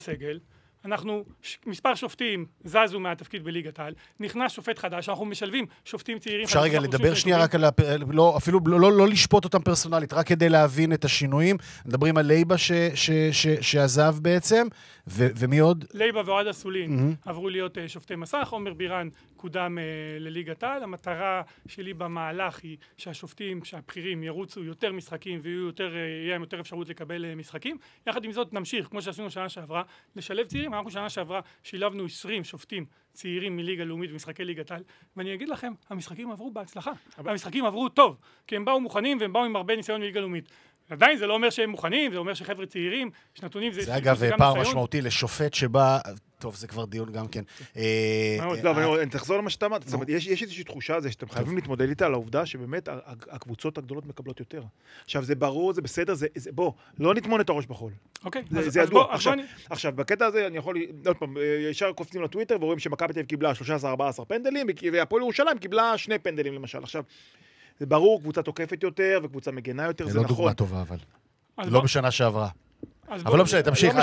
סגל, אנחנו, מספר שופטים זזו מהתפקיד בליגת העל, נכנס שופט חדש, אנחנו משלבים שופטים צעירים. אפשר רגע לדבר שנייה רק על, אפילו לא לשפוט אותם פרסונלית, רק כדי להבין את השינויים. מדברים על לייבה שעזב בעצם, ומי עוד? לייבה ואוהד אסולין עברו להיות שופטי מסך, עומר בירן קודם לליגת העל. המטרה שלי במהלך היא שהשופטים, שהבחירים ירוצו יותר משחקים ויהיה יותר אפשרות לקבל משחקים. יחד עם זאת נמשיך, כמו שעשינו שנה שעברה, לשלב צעירים. אנחנו שנה שעברה שילבנו 20 שופטים צעירים מליגה לאומית במשחקי ליגת העל, ואני אגיד לכם, המשחקים עברו בהצלחה. המשחקים עברו טוב, כי הם באו מוכנים והם באו עם הרבה ניסיון מליגה לאומית. עדיין זה לא אומר שהם מוכנים, זה אומר שחבר'ה צעירים, שנתונים זה אגב פער משמעותי לשופט שבא, טוב, זה כבר דיון גם כן. לא, אבל תחזור למה שאתה אמרת, זאת אומרת, יש איזושהי תחושה הזה שאתם חייבים להתמודד איתה על העובדה שבאמת הקבוצות הגדולות מקבלות יותר. עכשיו, זה ברור, זה בסדר, בוא, לא נטמון את הראש בחול. אוקיי. זה ידוע. עכשיו, בקטע הזה אני יכול, עוד פעם, ישר קופצים לטוויטר ורואים שמכבי תל אביב קיבלה 13-14 פנדלים, והפועל ירושלים קיבלה 2 פנדלים למשל. עכשיו, זה ברור, קבוצה תוקפת יותר וקבוצה מגנה יותר, זה נכון. זה לא דוגמה טובה, אבל. לא בשנה שעברה. אבל לא משנה, תמשיך.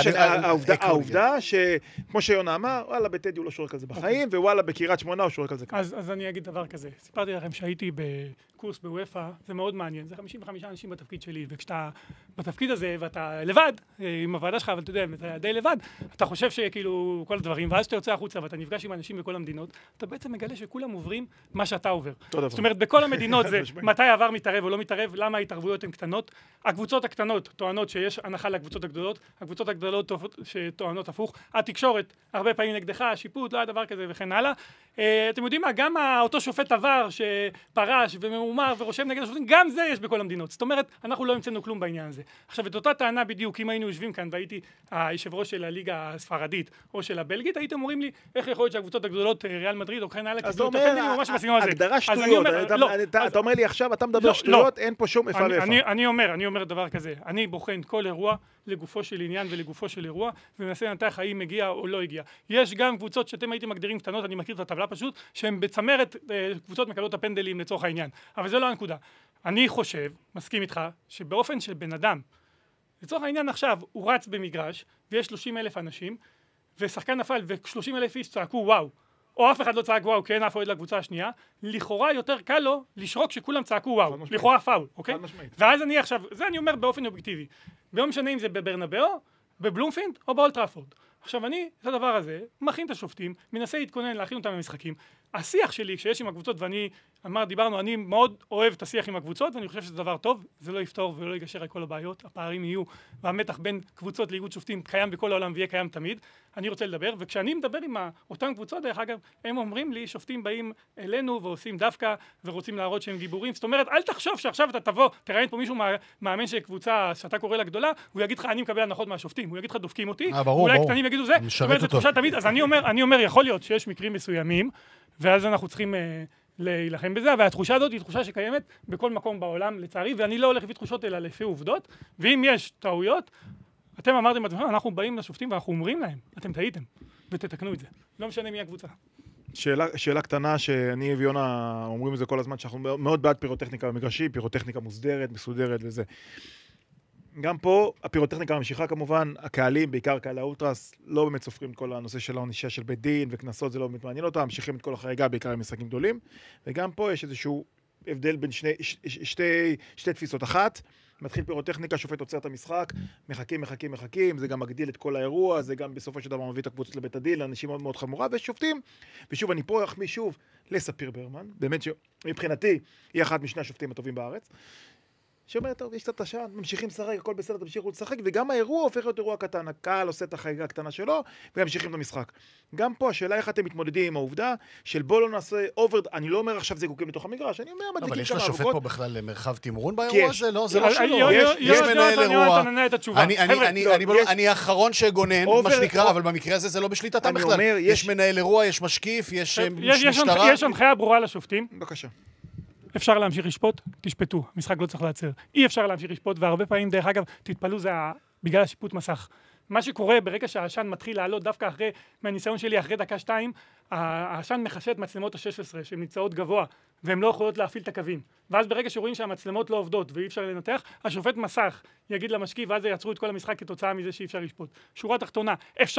העובדה שכמו שיונה אמר, וואלה, בטדי הוא לא שורק על זה בחיים, ווואלה, בקריית שמונה הוא שורק על זה כאן. אז אני אגיד דבר כזה. סיפרתי לכם שהייתי בקורס בוופא, זה מאוד מעניין. זה 55 אנשים בתפקיד שלי, וכשאתה בתפקיד הזה, ואתה לבד, עם הוועדה שלך, אבל אתה יודע, אתה די לבד, אתה חושב שכאילו כל הדברים, ואז שאתה יוצא החוצה ואתה נפגש עם אנשים בכל המדינות, אתה בעצם מגלה שכולם עוברים מה שאתה עובר. זאת אומרת, בכל המדינות זה מתי העבר מתערב או לא מתערב, למה ההתערבויות הן קטנות. הקבוצות הקטנות טוענות שיש הנחה לקבוצות הגדולות, הקבוצות הגדולות שטוענות הפוך, התקשורת הרבה פעמים נגדך, השיפוט, לא היה דבר כזה וכן הלאה. אתם יודעים מה, גם אותו שופט עבר שפרש וממומר ורושם נגד השופטים, גם זה יש בכל המדינות. זאת אומרת, אנחנו לא המצאנו כלום בעניין הזה. עכשיו, את אותה טענה בדיוק, אם היינו יושבים כאן והייתי היושב ראש של הליגה הספרדית או של הבלגית, הייתם אומרים לי, איך יכול להיות שהקבוצות הגדולות, ריאל מדריד או כן הלאה, אז אתה אומר, הגדרה שטויות, אתה אומר לי עכשיו, אתה מדבר שטויות, אין פה שום איפה ואיפה. אני אומר דבר כזה, אני בוחן כל אירוע לגופו של עניין ולגופו של אירוע, ומנסה לנתח האם מגיע או לא הגיע. יש גם קבוצות שאתם הייתם מגדירים קטנות, אני מכיר את הטבלה פשוט, שהן בצמרת קבוצות מקבלות הפנדלים לצורך העניין. אבל זה לא הנקודה. אני חושב, מסכים איתך, שבאופן שבן אדם, לצורך העניין עכשיו, הוא רץ במגרש, ויש 30,000 אנשים, ושחקן נפל, ו30,000 איש צעקו וואו, או אף אחד לא צעק וואו, כי אין אף אוהד לקבוצה השנייה, לכאורה יותר קל לו לשרוק שכולם צעקו וואו, לכאורה פאול, אוקיי? ואז אני עכשיו, זה אני אומר באופן אובייקטיבי. לא משנה אם זה בברנבאו, בבלומפילד או באולד טראפורד. עכשיו אני, את הדבר הזה, מכין את השופטים, מנסה להתכונן, להכין אותם במשחקים. השיח שלי, כשיש עם הקבוצות, ואני, דיברנו, אני מאוד אוהב את השיח עם הקבוצות, ואני חושב שזה דבר טוב, זה לא יפתור ולא יגשר על כל הבעיות, הפערים יהיו, והמתח בין קבוצות לאיגוד שופטים קיים בכל העולם ויהיה קיים תמיד. אני רוצה לדבר, וכשאני מדבר עם אותן קבוצות, דרך אגב, הם אומרים לי, שופטים באים אלינו ועושים דווקא, ורוצים להראות שהם גיבורים. זאת אומרת, אל תחשוב שעכשיו אתה תבוא, תראיין פה מישהו מאמן של קבוצה שאתה קורא לה גדולה, הוא יגיד לך, אני מקבל הנחות מהשופטים, הוא יגיד לך, דופקים אותי, אולי קטנים יגידו זה. זאת אומרת, זה תחושה תמיד. אז אני אומר, יכול להיות שיש מקרים מסוימים, ואז אנחנו צריכים להילחם בזה, והתחושה הזאת היא תחושה שקיימת בכל מקום בעולם, לצערי, ואני לא הולך לפי תחושות אלא לפי עובדות, ואם יש טעויות, אתם אמרתם, אנחנו באים לשופטים ואנחנו אומרים להם, אתם טעיתם, ותתקנו את זה. לא משנה מי הקבוצה. שאלה קטנה שאני ויונה אומרים את זה כל הזמן, שאנחנו מאוד בעד פירוטכניקה במגרשים, פירוטכניקה מוסדרת, מסודרת וזה. גם פה הפירוטכניקה ממשיכה כמובן, הקהלים, בעיקר קהלי האולטרס, לא באמת סופרים כל הנושא של הענישה של בית דין וכנסות, זה לא באמת מעניין אותם, ממשיכים את כל החריגה בעיקר עם משחקים גדולים, וגם פה יש איזשהו הבדל בין שתי תפיסות. אחת, מתחיל פירוטכניקה, שופט עוצר את המשחק, מחכים, זה גם מגדיל את כל האירוע, זה גם בסופו של דבר מביא את הקבוצות לבית הדין, לאנשים מאוד מאוד חמורה, ושופטים, ושוב אני פה אחמיא שוב לספיר ברמן, באמת שמבחינתי היא אחת משני השופטים הטובים בארץ, שאומר, טוב, יש קצת השעה, ממשיכים לשחק, הכל בסדר, תמשיכו לשחק, וגם האירוע הופך להיות אירוע קטן, הקהל עושה את החגיגה הקטנה שלו, וממשיכים את המשחק. גם פה, השאלה איך אתם מתמודדים עם העובדה, של בוא לא נעשה אובר, אני לא אומר עכשיו זיקוקים לתוך המגרש, אני אומר, מדליקים אבל יש לשופט פה בכלל מרחב תמרון באירוע הזה? לא, זה לא שלו. יש מנהל אירוע. אני האחרון שגונן, מה שנקרא, אבל במקרה הזה זה לא בשליטתם בכלל. יש מנהל אירוע, יש משקיף, יש משטרה. יש הנחיה ברורה לשופטים. בבקשה. אפשר להמשיך לשפוט, תשפטו, המשחק לא צריך לעצר. אי אפשר להמשיך לשפוט, והרבה פעמים, דרך אגב, תתפלו, זה בגלל השיפוט מסך. מה שקורה ברגע שהעשן מתחיל לעלות דווקא אחרי, מהניסיון שלי אחרי דקה 2, העשן מחשב את מצלמות ה-16 שהן נמצאות גבוה והן לא יכולות להפעיל את הקווים. ואז ברגע שרואים שהמצלמות לא עובדות ואי אפשר לנתח, השופט מסך יגיד למשקיף ואז יעצרו את כל המשחק כתוצאה מזה שאי אפשר לשפוט. שורה תחתונה, אפשר